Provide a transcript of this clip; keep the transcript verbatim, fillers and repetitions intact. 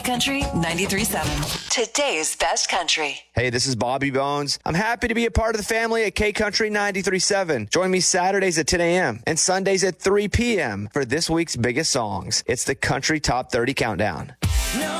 Country ninety-three point seven. Today's best country. Hey, this is Bobby Bones. I'm happy to be a part of the family at K Country ninety-three point seven. Join me Saturdays at ten a.m. and Sundays at three p.m. for this week's biggest songs. It's the Country Top thirty Countdown. No.